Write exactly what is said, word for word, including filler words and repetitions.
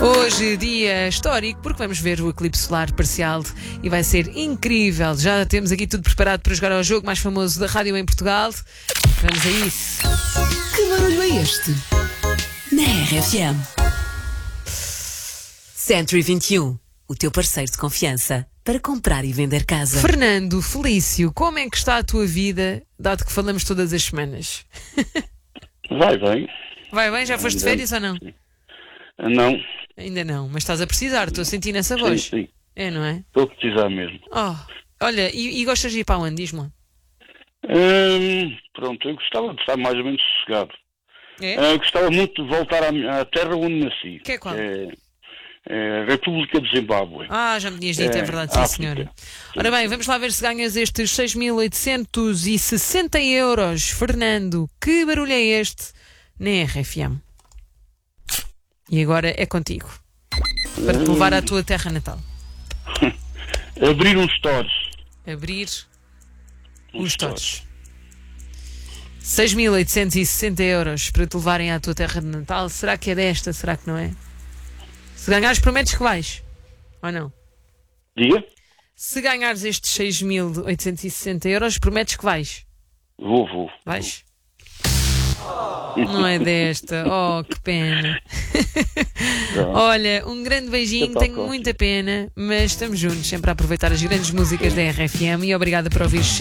Hoje, dia histórico, porque vamos ver o eclipse solar parcial e vai ser incrível. Já temos aqui tudo preparado para jogar ao jogo mais famoso da rádio em Portugal. Vamos a isso. Que barulho é este? Na R F M. Century vinte e um, o teu parceiro de confiança para comprar e vender casa. Fernando Felício, como é que está a tua vida, dado que falamos todas as semanas? Vai bem. Vai bem? Já foste de férias ou não? Não. Ainda não, mas estás a precisar, estou a sentir nessa voz. Sim, sim. É, não é? Estou a precisar mesmo. Oh, olha, e, e gostas de ir para onde? Diz-me. Hum, pronto, eu gostava de estar mais ou menos sossegado. É? Ah, gostava muito de voltar à, minha- à terra onde nasci. Que é qual? É, é a República de Zimbábue. Ah, já me tinhas dito, é, É, verdade, sim, África. senhora. Ora bem, vamos lá ver se ganhas estes seis mil oitocentos e sessenta euros. Fernando, que barulho é este na R F M? E agora é contigo, para te levar à tua terra natal. Abrir uns stores. Abrir Uns os stores. seis mil oitocentos e sessenta euros para te levarem à tua terra de natal. Será que é desta? Será que não é? Se ganhares, prometes que vais? Ou não? Diga? Se ganhares estes seis mil oitocentos e sessenta euros, prometes que vais? Vou, vou. Vais? Não é desta. Oh, que pena. Olha, um grande beijinho. Tá, tá, Tenho tá. muita pena, mas estamos juntos, sempre a aproveitar as grandes músicas da R F M e obrigada por ouvir.